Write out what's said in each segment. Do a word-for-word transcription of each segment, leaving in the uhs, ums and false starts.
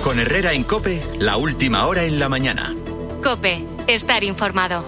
Con Herrera en COPE, la última hora en la mañana. COPE, estar informado.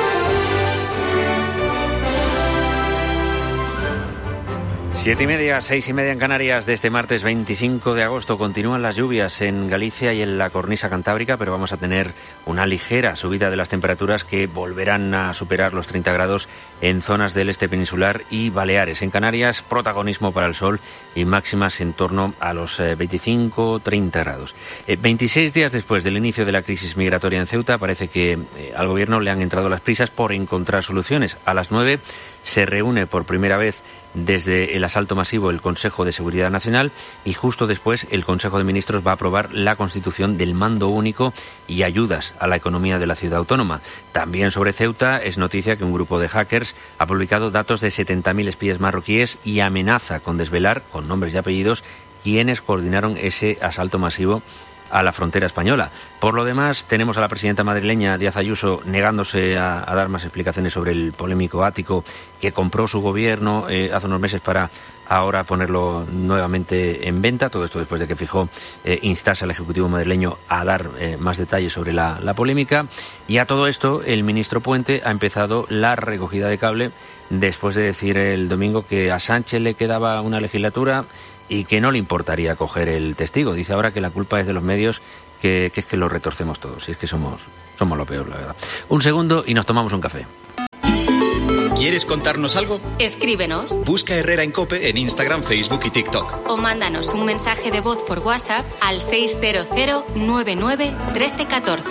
Siete y media, seis y media en Canarias de este martes veinticinco de agosto. Continúan las lluvias en Galicia y en la cornisa cantábrica, pero vamos a tener una ligera subida de las temperaturas que volverán a superar los treinta grados en zonas del este peninsular y Baleares. En Canarias, protagonismo para el sol y máximas en torno a los veinticinco a treinta grados. Eh, veintiséis días después del inicio de la crisis migratoria en Ceuta, parece que eh, al gobierno le han entrado las prisas por encontrar soluciones. A las nueve se reúne por primera vez desde el asalto masivo el Consejo de Seguridad Nacional y justo después el Consejo de Ministros va a aprobar la constitución del mando único y ayudas a la economía de la ciudad autónoma. También sobre Ceuta es noticia que un grupo de hackers ha publicado datos de setenta mil espías marroquíes y amenaza con desvelar, con nombres y apellidos, quiénes coordinaron ese asalto masivo a la frontera española. Por lo demás, tenemos a la presidenta madrileña Díaz Ayuso negándose a, a dar más explicaciones sobre el polémico ático que compró su gobierno eh, hace unos meses para ahora ponerlo nuevamente en venta. Todo esto después de que fijó eh, instarse al Ejecutivo madrileño a dar eh, más detalles sobre la, la polémica. Y a todo esto, el ministro Puente ha empezado la recogida de cable después de decir el domingo que a Sánchez le quedaba una legislatura y que no le importaría coger el testigo. Dice ahora que la culpa es de los medios, que, que es que lo retorcemos todos. Y es que somos, somos lo peor, la verdad. Un segundo y nos tomamos un café. ¿Quieres contarnos algo? Escríbenos. Busca Herrera en COPE en Instagram, Facebook y TikTok. O mándanos un mensaje de voz por WhatsApp al seis cero cero nueve nueve uno tres uno cuatro.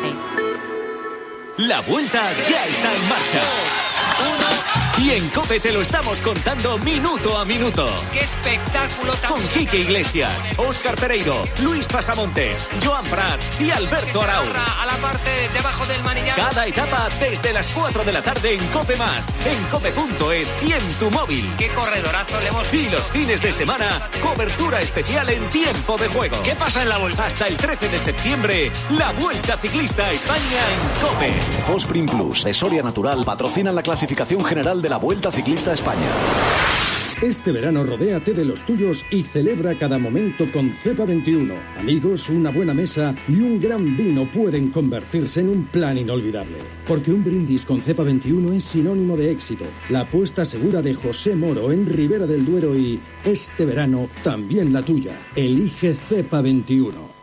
La vuelta ya está en marcha. Y en COPE te lo estamos contando minuto a minuto. ¡Qué espectáculo tan... Con Quique Iglesias, Óscar Pereiro, Luis Pasamontes, Joan Prat y Alberto Arau. A la parte debajo del manillar. Cada etapa desde las cuatro de la tarde en COPE Más, en cope punto es y en tu móvil. ¡Qué corredorazo le hemos... Y los fines de semana, cobertura especial en tiempo de juego. ¿Qué pasa en la vuelta? Hasta el trece de septiembre, la Vuelta Ciclista a España en COPE. Fosprin Plus de Soria Natural patrocina la clasificación general de la Vuelta Ciclista a España. Este verano rodéate de los tuyos y celebra cada momento con Cepa veintiuno. Amigos, una buena mesa y un gran vino pueden convertirse en un plan inolvidable. Porque un brindis con Cepa veintiuno es sinónimo de éxito. La apuesta segura de José Moro en Ribera del Duero y este verano también la tuya. Elige Cepa veintiuno.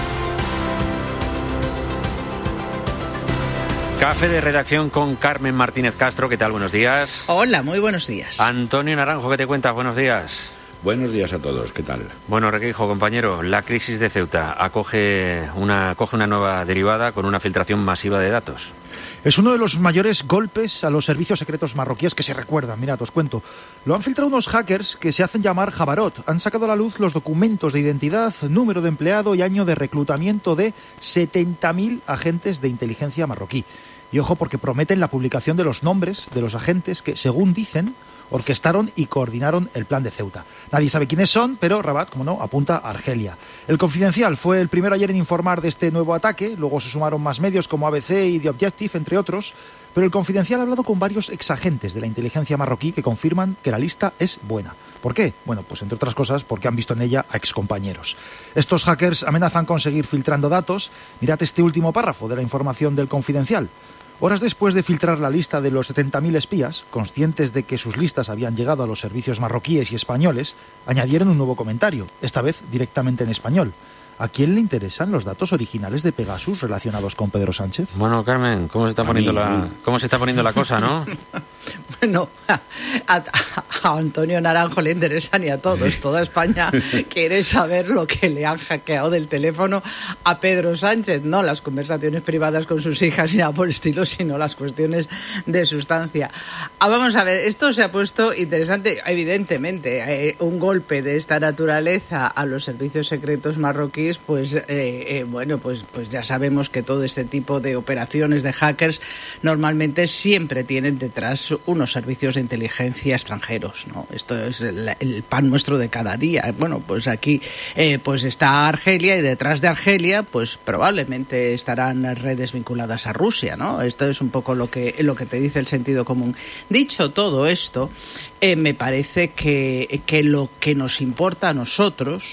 Café de redacción con Carmen Martínez Castro. ¿Qué tal? Buenos días. Hola, muy buenos días. Antonio Naranjo, ¿qué te cuentas? Buenos días. Buenos días a todos, ¿qué tal? Bueno, Requeijo, compañero, la crisis de Ceuta acoge una, acoge una nueva derivada con una filtración masiva de datos. Es uno de los mayores golpes a los servicios secretos marroquíes que se recuerdan. Mirad, os cuento. Lo han filtrado unos hackers que se hacen llamar Jabarot. Han sacado a la luz los documentos de identidad, número de empleado y año de reclutamiento de setenta mil agentes de inteligencia marroquí. Y ojo, porque prometen la publicación de los nombres de los agentes que, según dicen, orquestaron y coordinaron el plan de Ceuta. Nadie sabe quiénes son, pero Rabat, como no, apunta a Argelia. El Confidencial fue el primero ayer en informar de este nuevo ataque, luego se sumaron más medios como A B C y The Objective, entre otros, pero el Confidencial ha hablado con varios exagentes de la inteligencia marroquí que confirman que la lista es buena. ¿Por qué? Bueno, pues entre otras cosas porque han visto en ella a excompañeros. Estos hackers amenazan con seguir filtrando datos. Mirad este último párrafo de la información del Confidencial. Horas después de filtrar la lista de los setenta mil espías, conscientes de que sus listas habían llegado a los servicios marroquíes y españoles, añadieron un nuevo comentario, esta vez directamente en español. ¿A quién le interesan los datos originales de Pegasus relacionados con Pedro Sánchez? Bueno, Carmen, ¿cómo se está poniendo la, cómo se está poniendo la cosa, no? Bueno, a, a, a Antonio Naranjo le interesa ni a todos. Toda España quiere saber lo que le han hackeado del teléfono a Pedro Sánchez. No las conversaciones privadas con sus hijas ni nada por el estilo, sino las cuestiones de sustancia. Ah, vamos a ver, esto se ha puesto interesante. Evidentemente, eh, un golpe de esta naturaleza a los servicios secretos marroquíes, pues eh, eh, bueno, pues, pues ya sabemos que todo este tipo de operaciones de hackers normalmente siempre tienen detrás unos servicios de inteligencia extranjeros, ¿no? Esto es el, el pan nuestro de cada día. Bueno, pues aquí eh, pues está Argelia y detrás de Argelia pues probablemente estarán redes vinculadas a Rusia, ¿no? Esto es un poco lo que, lo que te dice el sentido común. Dicho todo esto, eh, me parece que, que lo que nos importa a nosotros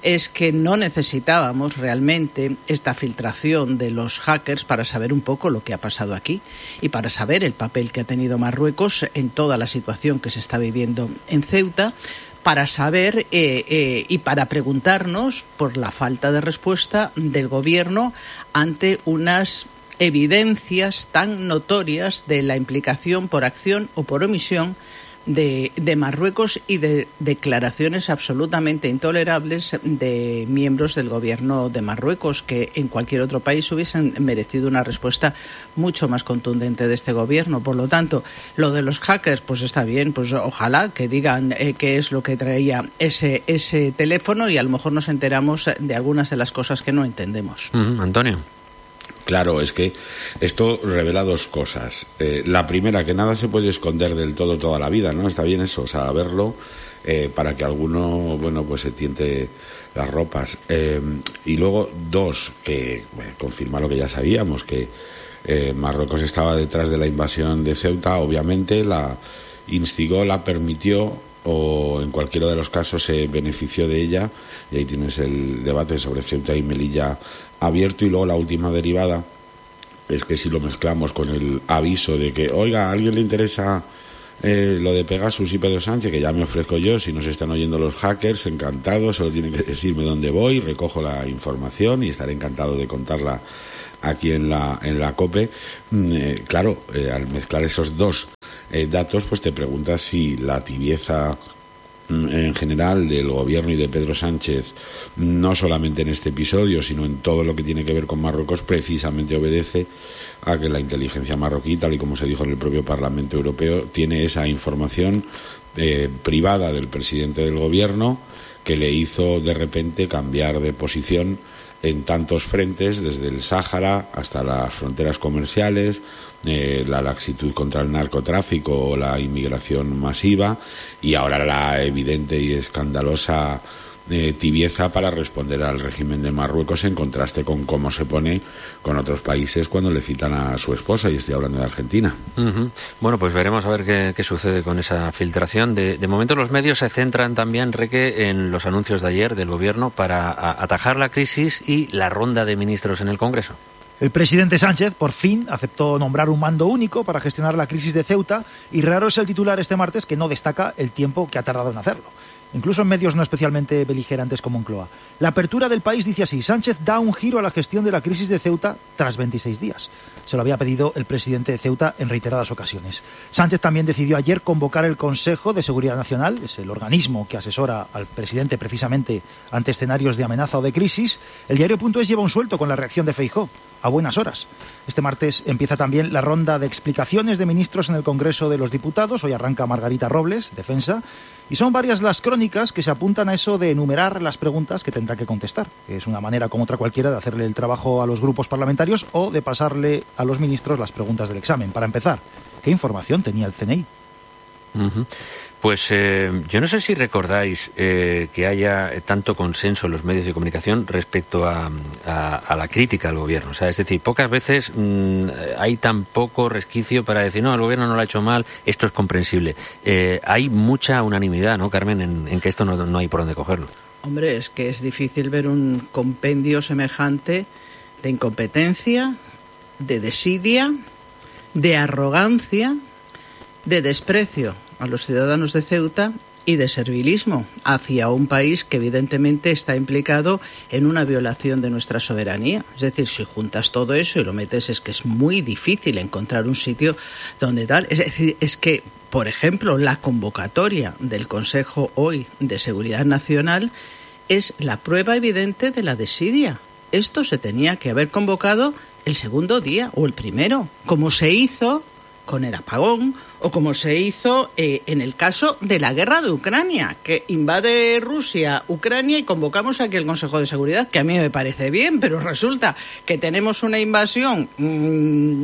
es que no necesitábamos realmente esta filtración de los hackers para saber un poco lo que ha pasado aquí y para saber el papel que ha tenido Marruecos en toda la situación que se está viviendo en Ceuta, para saber eh, eh, y para preguntarnos por la falta de respuesta del Gobierno ante unas evidencias tan notorias de la implicación por acción o por omisión De, de Marruecos y de declaraciones absolutamente intolerables de miembros del gobierno de Marruecos, que en cualquier otro país hubiesen merecido una respuesta mucho más contundente de este gobierno. Por lo tanto, lo de los hackers, pues está bien, pues ojalá que digan eh, qué es lo que traía ese, ese teléfono y a lo mejor nos enteramos de algunas de las cosas que no entendemos. Mm, Antonio. Claro, es que esto revela dos cosas. Eh, la primera, que nada se puede esconder del todo toda la vida, ¿no? Está bien eso, saberlo, eh, para que alguno, bueno, pues se tiente las ropas. Eh, y luego, dos, que bueno, confirma lo que ya sabíamos, que eh, Marruecos estaba detrás de la invasión de Ceuta, obviamente, la instigó, la permitió, o en cualquiera de los casos se benefició de ella, y ahí tienes el debate sobre Ceuta y Melilla abierto. Y luego la última derivada es que si lo mezclamos con el aviso de que, oiga, a alguien le interesa eh, lo de Pegasus y Pedro Sánchez, que ya me ofrezco yo, si nos están oyendo los hackers, encantado, solo tienen que decirme dónde voy, recojo la información y estaré encantado de contarla aquí en la en la COPE. Eh, claro, eh, al mezclar esos dos eh, datos, pues te preguntas si la tibieza en general del gobierno y de Pedro Sánchez, no solamente en este episodio, sino en todo lo que tiene que ver con Marruecos, precisamente obedece a que la inteligencia marroquí, tal y como se dijo en el propio Parlamento Europeo, tiene esa información eh, privada del presidente del gobierno que le hizo de repente cambiar de posición en tantos frentes, desde el Sáhara hasta las fronteras comerciales, eh, la laxitud contra el narcotráfico o la inmigración masiva, y ahora la evidente y escandalosa eh, tibieza para responder al régimen de Marruecos, en contraste con cómo se pone con otros países cuando le citan a su esposa, y estoy hablando de Argentina. Uh-huh. Bueno, pues veremos a ver qué, qué sucede con esa filtración. De, de momento los medios se centran también, Reque, en los anuncios de ayer del Gobierno para a, atajar la crisis y la ronda de ministros en el Congreso. El presidente Sánchez, por fin, aceptó nombrar un mando único para gestionar la crisis de Ceuta, y raro es el titular este martes que no destaca el tiempo que ha tardado en hacerlo, incluso en medios no especialmente beligerantes como Moncloa. La apertura del País dice así: Sánchez da un giro a la gestión de la crisis de Ceuta tras veintiséis días. Se lo había pedido el presidente de Ceuta en reiteradas ocasiones. Sánchez también decidió ayer convocar el Consejo de Seguridad Nacional, es el organismo que asesora al presidente precisamente ante escenarios de amenaza o de crisis. El diario.es lleva un suelto con la reacción de Feijóo, a buenas horas. Este martes empieza también la ronda de explicaciones de ministros en el Congreso de los Diputados. Hoy arranca Margarita Robles, Defensa, y son varias las crónicas que se apuntan a eso de enumerar las preguntas que tendrá que contestar, que es una manera como otra cualquiera de hacerle el trabajo a los grupos parlamentarios o de pasarle a los ministros las preguntas del examen. Para empezar, ¿qué información tenía el C N I? Uh-huh. Pues eh, yo no sé si recordáis eh, que haya tanto consenso en los medios de comunicación respecto a, a, a la crítica al gobierno. O sea, es decir, pocas veces mmm, hay tan poco resquicio para decir, no, el gobierno no lo ha hecho mal, esto es comprensible. Eh, hay mucha unanimidad, ¿no, Carmen?, en, en que esto no, no hay por dónde cogerlo. Hombre, es que es difícil ver un compendio semejante de incompetencia, de desidia, de arrogancia, de desprecio a los ciudadanos de Ceuta y de servilismo hacia un país que evidentemente está implicado en una violación de nuestra soberanía. Es decir, si juntas todo eso y lo metes, es que es muy difícil encontrar un sitio donde tal. Es decir, es que, por ejemplo, la convocatoria del Consejo hoy de Seguridad Nacional es la prueba evidente de la desidia. Esto se tenía que haber convocado el segundo día o el primero, como se hizo con el apagón, o como se hizo eh, en el caso de la guerra de Ucrania, que invade Rusia Ucrania y convocamos aquí el Consejo de Seguridad, que a mí me parece bien, pero resulta que tenemos una invasión mmm,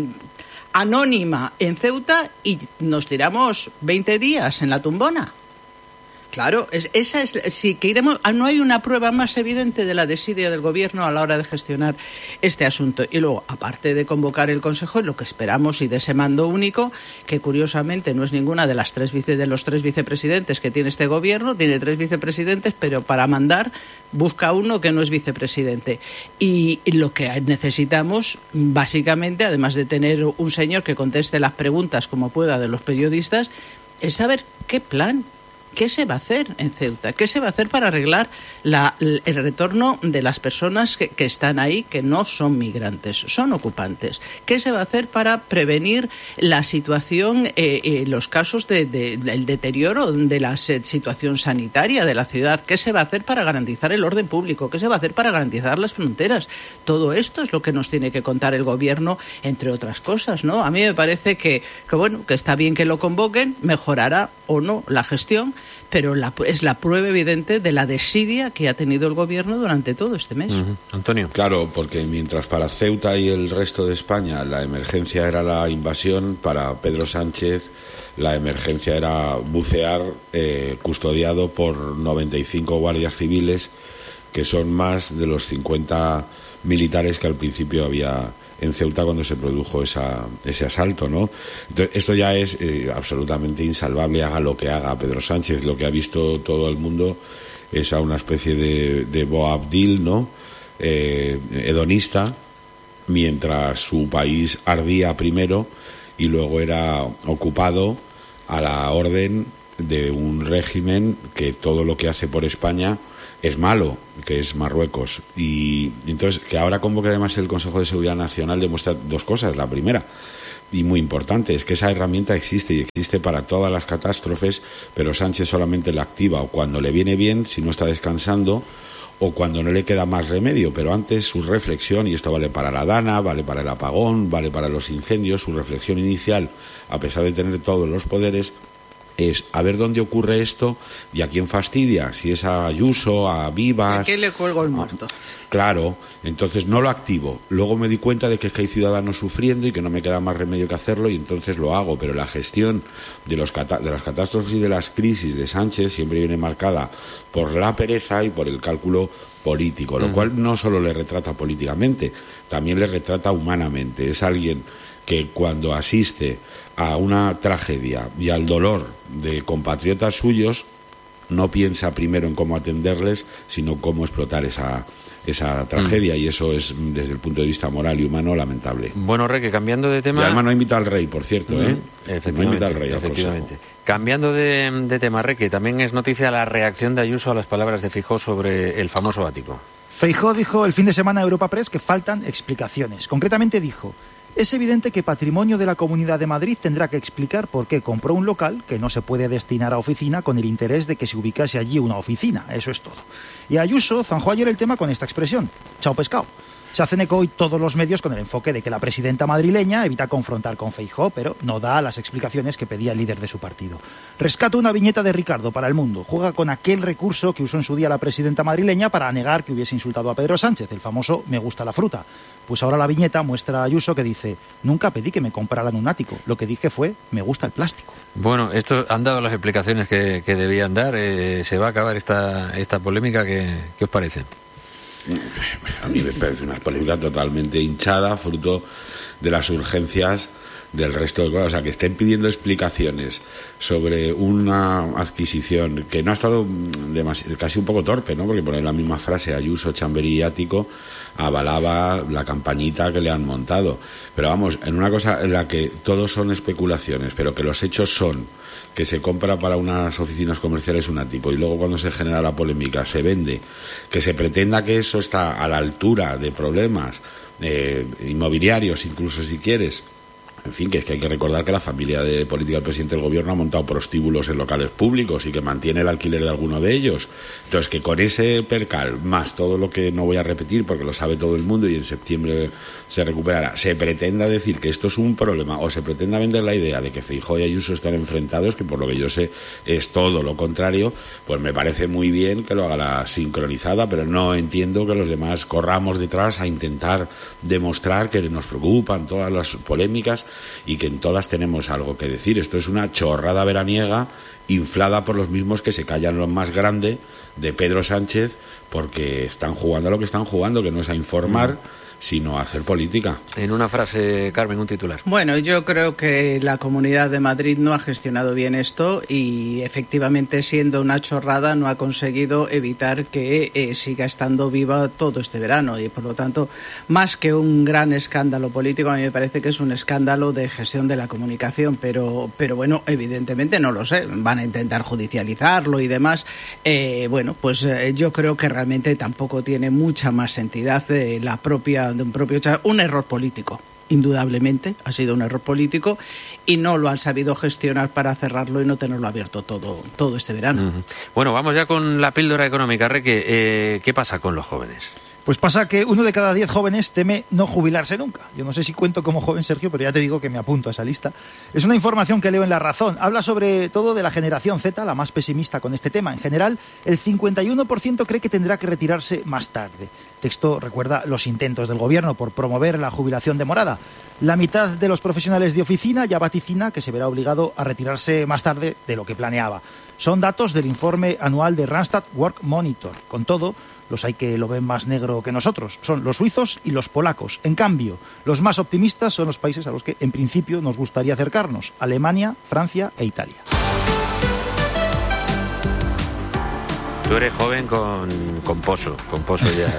anónima en Ceuta y nos tiramos veinte días en la tumbona. Claro, es, esa es, sí, que iremos, no hay una prueba más evidente de la desidia del gobierno a la hora de gestionar este asunto. Y luego, aparte de convocar el Consejo, lo que esperamos y de ese mando único, que curiosamente no es ninguna de las tres vice, de los tres vicepresidentes que tiene este gobierno, tiene tres vicepresidentes, pero para mandar busca uno que no es vicepresidente. Y, y lo que necesitamos, básicamente, además de tener un señor que conteste las preguntas como pueda de los periodistas, es saber qué plan. ¿Qué se va a hacer en Ceuta? ¿Qué se va a hacer para arreglar la, el retorno de las personas que, que están ahí, que no son migrantes, son ocupantes? ¿Qué se va a hacer para prevenir la situación, eh, eh, los casos del de, de, deterioro de la situación sanitaria de la ciudad? ¿Qué se va a hacer para garantizar el orden público? ¿Qué se va a hacer para garantizar las fronteras? Todo esto es lo que nos tiene que contar el gobierno, entre otras cosas, ¿no? A mí me parece que, que bueno, que está bien que lo convoquen, mejorará o no la gestión, pero la, es la prueba evidente de la desidia que ha tenido el gobierno durante todo este mes. Uh-huh. Antonio. Claro, porque mientras para Ceuta y el resto de España la emergencia era la invasión, para Pedro Sánchez la emergencia era bucear eh, custodiado por noventa y cinco guardias civiles, que son más de los cincuenta militares que al principio había en Ceuta cuando se produjo esa, ese asalto, ¿no? Entonces, esto ya es eh, absolutamente insalvable, haga lo que haga Pedro Sánchez. Lo que ha visto todo el mundo es a una especie de, de Boabdil, ¿no? Eh, hedonista, mientras su país ardía primero y luego era ocupado a la orden de un régimen que todo lo que hace por España es malo, que es Marruecos. Y entonces, que ahora convoque además el Consejo de Seguridad Nacional demuestra dos cosas. La primera, y muy importante, es que esa herramienta existe y existe para todas las catástrofes, pero Sánchez solamente la activa o cuando le viene bien, si no está descansando, o cuando no le queda más remedio. Pero antes su reflexión, y esto vale para la Dana, vale para el apagón, vale para los incendios, su reflexión inicial, a pesar de tener todos los poderes, es a ver dónde ocurre esto y a quién fastidia, si es a Ayuso, a Vivas. ¿A qué le cuelgo el muerto? Claro, entonces no lo activo. Luego me di cuenta de que es que hay ciudadanos sufriendo y que no me queda más remedio que hacerlo y entonces lo hago. Pero la gestión de, los cata- de las catástrofes y de las crisis de Sánchez siempre viene marcada por la pereza y por el cálculo político, lo uh-huh. cual no solo le retrata políticamente, también le retrata humanamente. Es alguien que cuando asiste a una tragedia y al dolor de compatriotas suyos, no piensa primero en cómo atenderles, sino cómo explotar esa, esa tragedia, mm. y eso es, desde el punto de vista moral y humano, lamentable. Bueno, Rey, que cambiando de tema... Y además no invita al rey, por cierto, mm. ¿eh? Efectivamente, no invita al rey al efectivamente. Consejo. Cambiando de, de tema, Rey, que también es noticia la reacción de Ayuso a las palabras de Feijóo sobre el famoso ático. Feijóo dijo el fin de semana a Europa Press que faltan explicaciones. Concretamente dijo: es evidente que Patrimonio de la Comunidad de Madrid tendrá que explicar por qué compró un local que no se puede destinar a oficina con el interés de que se ubicase allí una oficina. Eso es todo. Y Ayuso zanjó ayer el tema con esta expresión: chao pescado. Se hacen eco hoy todos los medios con el enfoque de que la presidenta madrileña evita confrontar con Feijóo, pero no da las explicaciones que pedía el líder de su partido. Rescata una viñeta de Ricardo para El Mundo. Juega con aquel recurso que usó en su día la presidenta madrileña para negar que hubiese insultado a Pedro Sánchez, el famoso "me gusta la fruta". Pues ahora la viñeta muestra a Ayuso que dice: nunca pedí que me compraran un ático, lo que dije fue "me gusta el plástico". Bueno, esto han dado las explicaciones que, que debían dar. Eh, se va a acabar esta, esta polémica. ¿Qué, qué os parece? A mí me parece una polémica totalmente hinchada, fruto de las urgencias del resto de cosas. O sea, que estén pidiendo explicaciones sobre una adquisición que no ha estado demasi- casi un poco torpe, ¿no? Porque poner la misma frase, Ayuso, Chamberí y ático, avalaba la campañita que le han montado. Pero vamos, en una cosa en la que todos son especulaciones, pero que los hechos son que se compra para unas oficinas comerciales un ático y luego cuando se genera la polémica se vende, que se pretenda que eso está a la altura de problemas eh, inmobiliarios, incluso si quieres. En fin, que es que hay que recordar que la familia de política del presidente del gobierno ha montado prostíbulos en locales públicos y que mantiene el alquiler de alguno de ellos. Entonces, que con ese percal, más todo lo que no voy a repetir porque lo sabe todo el mundo y en septiembre se recuperará, se pretenda decir que esto es un problema o se pretenda vender la idea de que Feijóo y Ayuso están enfrentados, que por lo que yo sé es todo lo contrario, pues me parece muy bien que lo haga la sincronizada, pero no entiendo que los demás corramos detrás a intentar demostrar que nos preocupan todas las polémicas y que en todas tenemos algo que decir. Esto es una chorrada veraniega inflada por los mismos que se callan lo más grande de Pedro Sánchez, porque están jugando a lo que están jugando, que no es a informar, mm. sino a hacer política. En una frase, Carmen, un titular. Bueno, yo creo que la Comunidad de Madrid no ha gestionado bien esto y efectivamente, siendo una chorrada, no ha conseguido evitar que eh, siga estando viva todo este verano y, por lo tanto, más que un gran escándalo político, a mí me parece que es un escándalo de gestión de la comunicación, pero, pero bueno, evidentemente no lo sé, van a intentar judicializarlo y demás. Eh, bueno, pues eh, yo creo que realmente tampoco tiene mucha más entidad eh, la propia de un propio un error político, indudablemente ha sido un error político y no lo han sabido gestionar para cerrarlo y no tenerlo abierto todo todo este verano. Uh-huh. Bueno, vamos ya con la píldora económica, Reque. Eh, ¿qué pasa con los jóvenes? Pues pasa que uno de cada diez jóvenes teme no jubilarse nunca. Yo no sé si cuento como joven, Sergio, pero ya te digo que me apunto a esa lista. Es una información que leo en La Razón. Habla sobre todo de la generación Z, la más pesimista con este tema. En general, el cincuenta y uno por ciento cree que tendrá que retirarse más tarde. El texto recuerda los intentos del gobierno por promover la jubilación demorada. La mitad de los profesionales de oficina ya vaticina que se verá obligado a retirarse más tarde de lo que planeaba. Son datos del informe anual de Randstad Work Monitor. Con todo, los hay que lo ven más negro que nosotros. Son los suizos y los polacos. En cambio, los más optimistas son los países a los que, en principio, nos gustaría acercarnos. Alemania, Francia e Italia. Tú eres joven con, con pozo, con pozo ya.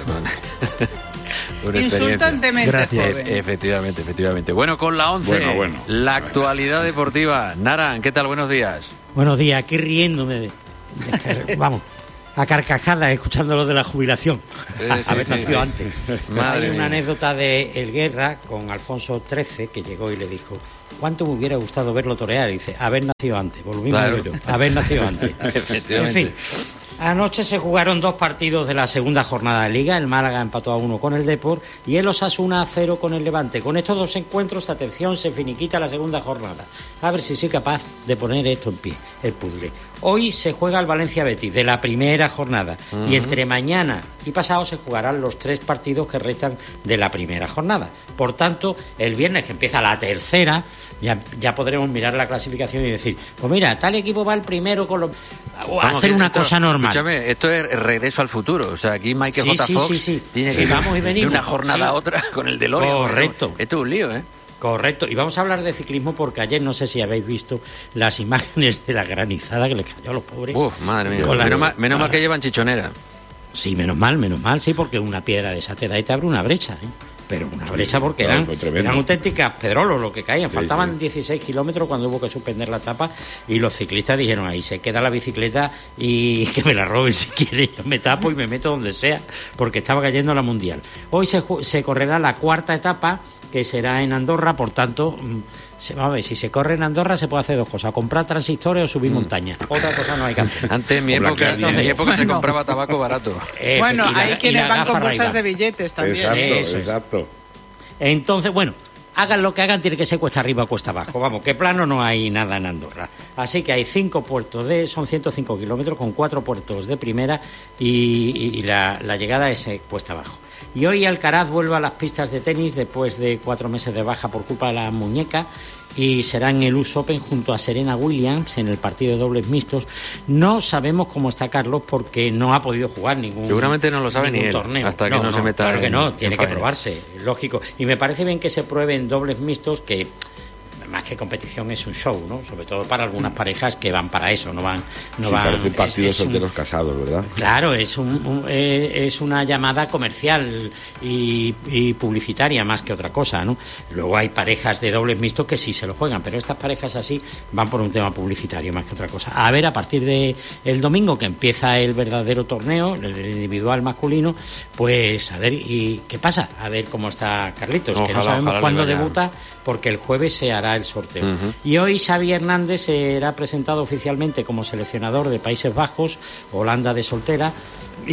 Con... Insultantemente Gracias. joven. E- efectivamente, efectivamente. Bueno, con la once, Bueno, bueno. la actualidad deportiva. Naran, ¿qué tal? Buenos días. Buenos días, aquí riéndome de, de- vamos, a carcajadas escuchando lo de la jubilación. Sí, sí, Haber sí, nacido sí. antes. Madre Hay una mía. anécdota de El Guerra con Alfonso trece, que llegó y le dijo: ¿cuánto me hubiera gustado verlo torear? Y dice: haber nacido antes. Volvimos Claro. a yo, haber nacido antes. Efectivamente. En fin. Anoche se jugaron dos partidos de la segunda jornada de Liga. El Málaga empató a uno con el Depor y el Osasuna a cero con el Levante. Con estos dos encuentros, atención, se finiquita la segunda jornada. A ver si soy capaz de poner esto en pie, el puzzle. Hoy se juega el Valencia-Betis de la primera jornada. Uh-huh. Y entre mañana y pasado se jugarán los tres partidos que restan de la primera jornada. Por tanto, el viernes, que empieza la tercera, ya, ya podremos mirar la clasificación y decir: pues mira, tal equipo va el primero con los... O Vamos, hacer que una esto, cosa normal. Escúchame, esto es regreso al futuro. O sea, aquí Michael Sí, J. sí, Fox sí, sí. tiene Sí, que ir vamos y de venimos. una jornada Sí. a otra con el DeLorean. Correcto. Esto es un lío, ¿eh? Correcto. Y vamos a hablar de ciclismo porque ayer no sé si habéis visto las imágenes de la granizada que les cayó a los pobres. Uf, madre mía. Con la- Menos mal, menos mal que llevan chichonera. Sí, menos mal, menos mal, sí, porque una piedra de esa te da y te abre una brecha, ¿eh? Pero una brecha porque claro, eran, fue tremendo. eran auténticas pedrolos lo que caían. Sí, Faltaban sí. dieciséis kilómetros cuando hubo que suspender la etapa y los ciclistas dijeron: ahí se queda la bicicleta y que me la roben si quiere. Yo me tapo y me meto donde sea porque estaba cayendo la mundial. Hoy se, ju- se correrá la cuarta etapa, que será en Andorra. Por tanto, mm, se, vamos a ver, si se corre en Andorra se puede hacer dos cosas: comprar transistores o subir montañas. Otra cosa no hay que hacer. Antes, en mi O época, blanquear en mi dinero. época se Bueno. compraba tabaco barato. Efe- Bueno, y la- hay y quienes la van gafa con bolsas Ray-Ban. de billetes también. Exacto, Eso es. exacto. Entonces, bueno, hagan lo que hagan, tiene que ser cuesta arriba o cuesta abajo. Vamos, que plano no hay nada en Andorra. Así que hay cinco puertos de, son ciento cinco kilómetros con cuatro puertos de primera y, y- y la, la llegada es eh, cuesta abajo. Y hoy Alcaraz vuelve a las pistas de tenis después de cuatro meses de baja por culpa de la muñeca y será en el U S Open junto a Serena Williams en el partido de dobles mixtos. No sabemos cómo está Carlos porque no ha podido jugar ningún Seguramente no lo sabe ningún ni él, torneo. hasta que no se meta Claro que en- no, en tiene que faena. probarse, lógico. Y me parece bien que se prueben dobles mixtos, que más que competición es un show, ¿no? Sobre todo para algunas parejas que van para eso, no van... No Sí, van parece un partido es- es un- solteros casados, ¿verdad? Claro, es un, un- eh, es una llamada comercial y, y publicitaria más que otra cosa, ¿no? Luego hay parejas de dobles mixtos que sí se lo juegan, pero estas parejas así van por un tema publicitario más que otra cosa. A ver, a partir de el domingo que empieza el verdadero torneo, el individual masculino, pues a ver y qué pasa, a ver cómo está Carlitos, que no Ojalá, sabemos ojalá le cuándo vaya. debuta, porque el jueves se hará el sorteo. Ujú. Y hoy Xavi Hernández será presentado oficialmente como seleccionador de Países Bajos, Holanda de soltera, y,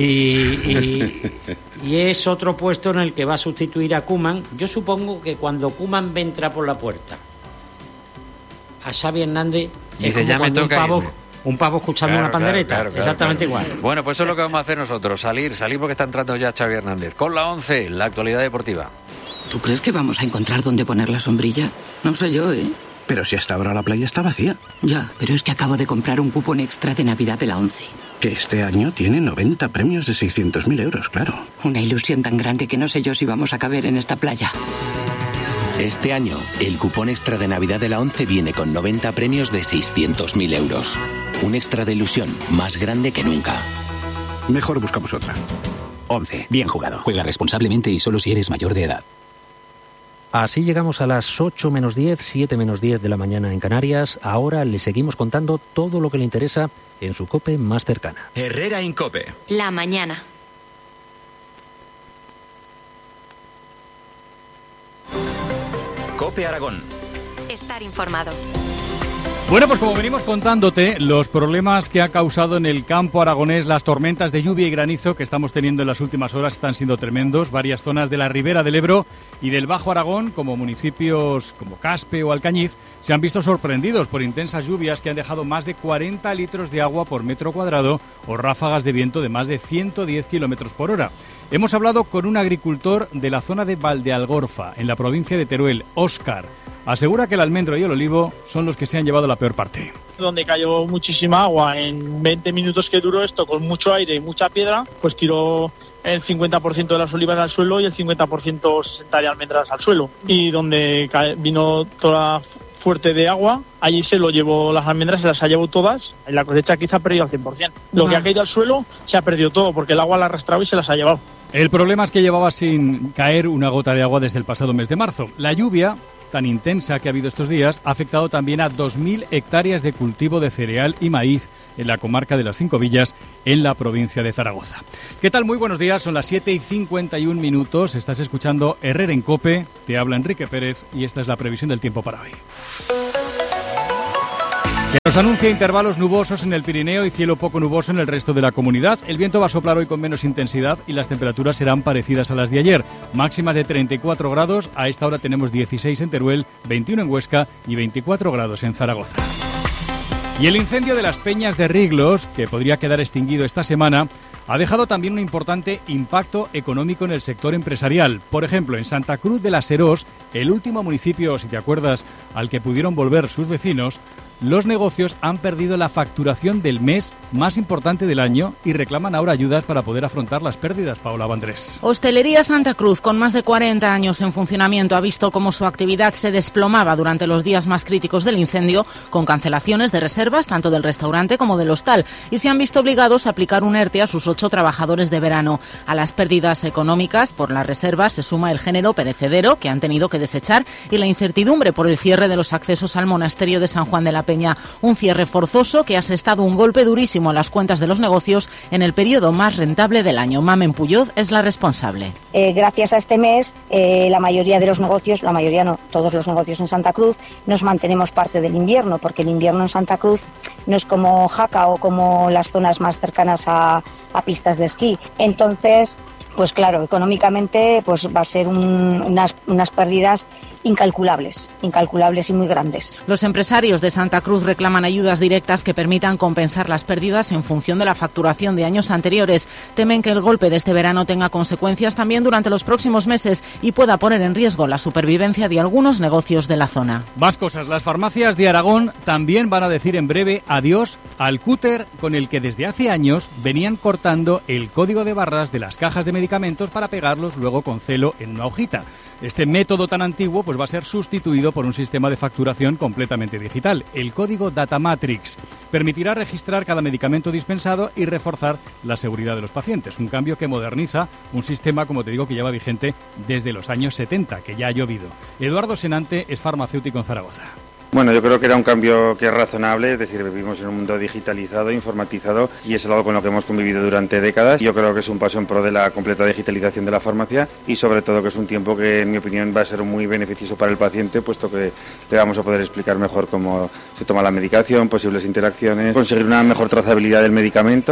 y, y es otro puesto en el que va a sustituir a Koeman. Yo supongo que cuando Koeman entra por la puerta, a Xavi Hernández es Dice: como ya me cuando un toca pavo, irme. un pavo escuchando Claro, una pandereta, claro, claro, exactamente claro. igual. Bueno, pues eso es lo que vamos a hacer nosotros, salir, salir porque está entrando ya Xavi Hernández. Con la once, la actualidad deportiva. ¿Tú crees que vamos a encontrar dónde poner la sombrilla? No sé yo, ¿eh? Pero si hasta ahora la playa está vacía. Ya, pero es que acabo de comprar un cupón extra de Navidad de la ONCE. Que este año tiene noventa premios de seiscientos mil euros, claro. Una ilusión tan grande que no sé yo si vamos a caber en esta playa. Este año, el cupón extra de Navidad de la ONCE viene con noventa premios de seiscientos mil euros. Un extra de ilusión más grande que nunca. Mejor buscamos otra. ONCE. Bien jugado. Juega responsablemente y solo si eres mayor de edad. Así llegamos a las ocho menos diez, siete menos diez de la mañana en Canarias. Ahora le seguimos contando todo lo que le interesa en su COPE más cercana. Herrera en COPE. La mañana. COPE Aragón. Estar informado. Bueno, pues como venimos contándote, los problemas que ha causado en el campo aragonés las tormentas de lluvia y granizo que estamos teniendo en las últimas horas están siendo tremendos. Varias zonas de la ribera del Ebro y del Bajo Aragón, como municipios como Caspe o Alcañiz, se han visto sorprendidos por intensas lluvias que han dejado más de cuarenta litros de agua por metro cuadrado o ráfagas de viento de más de ciento diez kilómetros por hora. Hemos hablado con un agricultor de la zona de Valdealgorfa, en la provincia de Teruel, Óscar. Asegura que el almendro y el olivo son los que se han llevado la peor parte. Donde cayó muchísima agua en veinte minutos que duró esto, con mucho aire y mucha piedra, pues tiró el cincuenta por ciento de las olivas al suelo y el cincuenta por ciento sesenta de almendras al suelo. Y donde vino toda fuerte de agua, allí se lo llevó las almendras, se las ha llevado todas, y la cosecha quizá ha perdido al cien por ciento. Lo que ha caído al suelo se ha perdido todo, porque el agua la ha arrastrado y se las ha llevado. El problema es que llevaba sin caer una gota de agua desde el pasado mes de marzo. La lluvia tan intensa que ha habido estos días ha afectado también a dos mil hectáreas de cultivo de cereal y maíz en la comarca de las Cinco Villas, en la provincia de Zaragoza. ¿Qué tal? Muy buenos días, son las siete y cincuenta y un minutos, estás escuchando Herrera en COPE, te habla Enrique Pérez y esta es la previsión del tiempo para hoy. Que nos anuncia intervalos nubosos en el Pirineo y cielo poco nuboso en el resto de la comunidad. El viento va a soplar hoy con menos intensidad y las temperaturas serán parecidas a las de ayer. Máximas de treinta y cuatro grados, a esta hora tenemos dieciséis en Teruel, veintiuno en Huesca y veinticuatro grados en Zaragoza. Y el incendio de las Peñas de Riglos, que podría quedar extinguido esta semana, ha dejado también un importante impacto económico en el sector empresarial. Por ejemplo, en Santa Cruz de la Serós, el último municipio, si te acuerdas, al que pudieron volver sus vecinos, los negocios han perdido la facturación del mes más importante del año y reclaman ahora ayudas para poder afrontar las pérdidas. Paola Vandrés. Hostelería Santa Cruz, con más de cuarenta años en funcionamiento, ha visto cómo su actividad se desplomaba durante los días más críticos del incendio, con cancelaciones de reservas tanto del restaurante como del hostal, y se han visto obligados a aplicar un ERTE a sus ocho trabajadores de verano. A las pérdidas económicas por las reservas se suma el género perecedero, que han tenido que desechar, y la incertidumbre por el cierre de los accesos al monasterio de San Juan de la Peña. Un cierre forzoso que ha asestado un golpe durísimo a las cuentas de los negocios en el periodo más rentable del año. Mamen Puyoz es la responsable. Eh, gracias a este mes, eh, la mayoría de los negocios, la mayoría no, todos los negocios en Santa Cruz, nos mantenemos parte del invierno, porque el invierno en Santa Cruz no es como Jaca o como las zonas más cercanas a, a pistas de esquí. Entonces, pues claro, económicamente pues va a ser un, unas, unas pérdidas incalculables, incalculables y muy grandes. Los empresarios de Santa Cruz reclaman ayudas directas que permitan compensar las pérdidas en función de la facturación de años anteriores. Temen que el golpe de este verano tenga consecuencias también durante los próximos meses y pueda poner en riesgo la supervivencia de algunos negocios de la zona. Más cosas. Las farmacias de Aragón también van a decir en breve adiós al cúter con el que desde hace años venían cortando el código de barras de las cajas de medicamentos para pegarlos luego con celo en una hojita. Este método tan antiguo pues va a ser sustituido por un sistema de facturación completamente digital. El código Data Matrix permitirá registrar cada medicamento dispensado y reforzar la seguridad de los pacientes. Un cambio que moderniza un sistema, como te digo, que lleva vigente desde los años setenta, que ya ha llovido. Eduardo Senante es farmacéutico en Zaragoza. Bueno, yo creo que era un cambio que es razonable, es decir, vivimos en un mundo digitalizado, informatizado, y es algo con lo que hemos convivido durante décadas. Yo creo que es un paso en pro de la completa digitalización de la farmacia y sobre todo que es un tiempo que, en mi opinión, va a ser muy beneficioso para el paciente, puesto que le vamos a poder explicar mejor cómo se toma la medicación, posibles interacciones, conseguir una mejor trazabilidad del medicamento.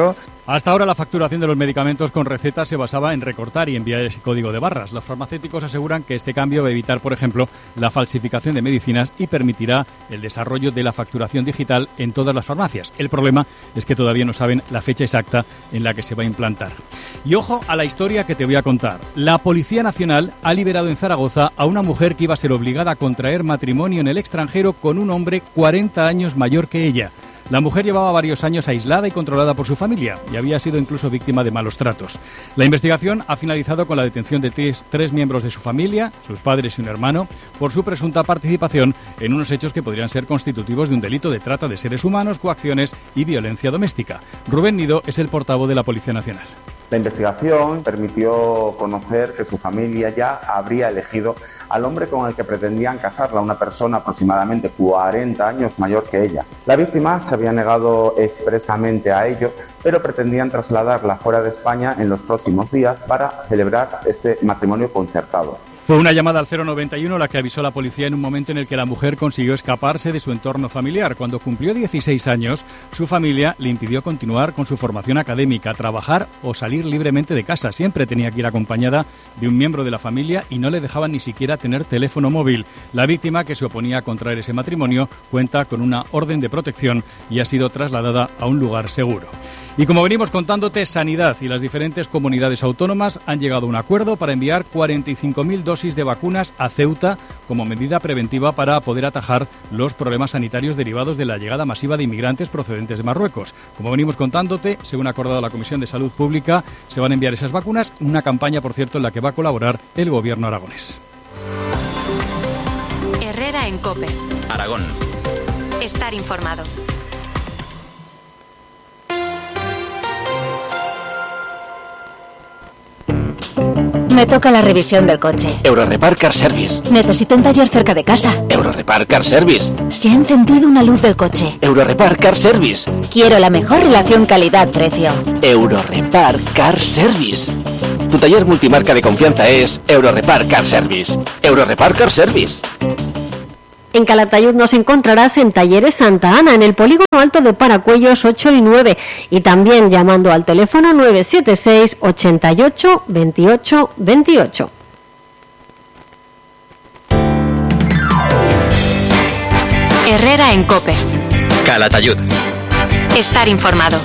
Hasta ahora la facturación de los medicamentos con receta se basaba en recortar y enviar ese código de barras. Los farmacéuticos aseguran que este cambio va a evitar, por ejemplo, la falsificación de medicinas y permitirá el desarrollo de la facturación digital en todas las farmacias. El problema es que todavía no saben la fecha exacta en la que se va a implantar. Y ojo a la historia que te voy a contar. La Policía Nacional ha liberado en Zaragoza a una mujer que iba a ser obligada a contraer matrimonio en el extranjero con un hombre cuarenta años mayor que ella. La mujer llevaba varios años aislada y controlada por su familia y había sido incluso víctima de malos tratos. La investigación ha finalizado con la detención de tres, tres miembros de su familia, sus padres y un hermano, por su presunta participación en unos hechos que podrían ser constitutivos de un delito de trata de seres humanos, coacciones y violencia doméstica. Rubén Nido es el portavoz de la Policía Nacional. La investigación permitió conocer que su familia ya habría elegido al hombre con el que pretendían casarla, una persona aproximadamente cuarenta años mayor que ella. La víctima se había negado expresamente a ello, pero pretendían trasladarla fuera de España en los próximos días para celebrar este matrimonio concertado. Fue una llamada al cero noventa y uno la que avisó a la policía en un momento en el que la mujer consiguió escaparse de su entorno familiar. Cuando cumplió dieciséis años, su familia le impidió continuar con su formación académica, trabajar o salir libremente de casa. Siempre tenía que ir acompañada de un miembro de la familia y no le dejaban ni siquiera tener teléfono móvil. La víctima, que se oponía a contraer ese matrimonio, cuenta con una orden de protección y ha sido trasladada a un lugar seguro. Y como venimos contándote, Sanidad y las diferentes comunidades autónomas han llegado a un acuerdo para enviar cuarenta y cinco mil dosis de vacunas a Ceuta como medida preventiva para poder atajar los problemas sanitarios derivados de la llegada masiva de inmigrantes procedentes de Marruecos. Como venimos contándote, según ha acordado la Comisión de Salud Pública, se van a enviar esas vacunas, una campaña, por cierto, en la que va a colaborar el gobierno aragonés. Herrera en COPE. Aragón. Estar informado. Me toca la revisión del coche. Eurorepar Car Service. Necesito un taller cerca de casa. Eurorepar Car Service. Se ha encendido una luz del coche. Eurorepar Car Service. Quiero la mejor relación calidad-precio. Eurorepar Car Service. Tu taller multimarca de confianza es Eurorepar Car Service. Eurorepar Car Service. En Calatayud nos encontrarás en Talleres Santa Ana, en el Polígono Alto de Paracuellos ocho y nueve, y también llamando al teléfono nueve siete seis, ochenta y ocho, veintiocho veintiocho. Herrera en COPE. Calatayud. Estar informado.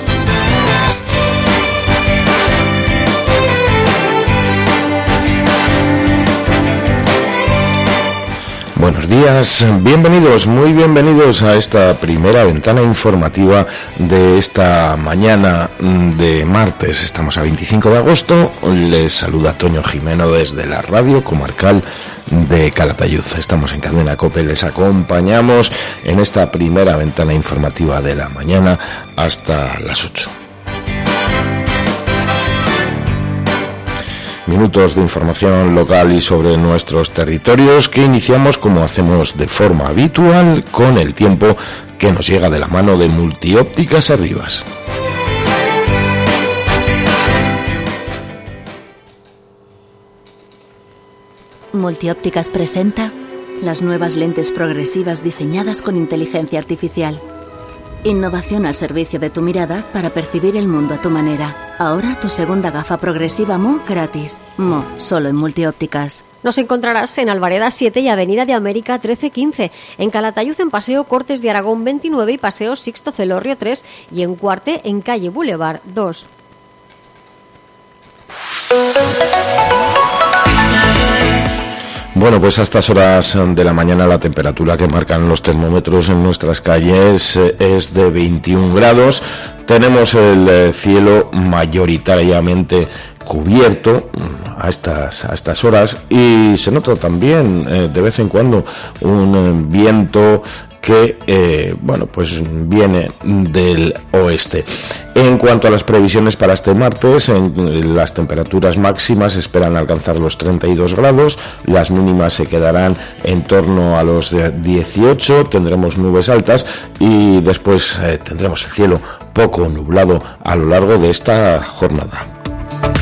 Buenos días, bienvenidos, muy bienvenidos a esta primera ventana informativa de esta mañana de martes. Estamos a veinticinco de agosto, les saluda Toño Jimeno desde la radio comarcal de Calatayud. Estamos en Cadena COPE, les acompañamos en esta primera ventana informativa de la mañana hasta las ocho. Minutos de información local y sobre nuestros territorios que iniciamos, como hacemos de forma habitual, con el tiempo que nos llega de la mano de Multiópticas Arribas. Multiópticas presenta las nuevas lentes progresivas diseñadas con inteligencia artificial. Innovación al servicio de tu mirada para percibir el mundo a tu manera. Ahora tu segunda gafa progresiva M O gratis. M O, solo en Multiópticas. Nos encontrarás en Alvareda siete y Avenida de América trece quince, en Calatayud en Paseo Cortes de Aragón veintinueve y Paseo Sixto Celorrio tres, y en Cuarte en Calle Boulevard dos. Bueno, pues a estas horas de la mañana la temperatura que marcan los termómetros en nuestras calles es de veintiún grados. Tenemos el cielo mayoritariamente cubierto a estas, a estas horas y se nota también eh, de vez en cuando un viento que eh, bueno, pues viene del oeste. En cuanto a las previsiones para este martes, en, las temperaturas máximas esperan alcanzar los treinta y dos grados, las mínimas se quedarán en torno a los dieciocho, tendremos nubes altas y después eh, tendremos el cielo poco nublado a lo largo de esta jornada.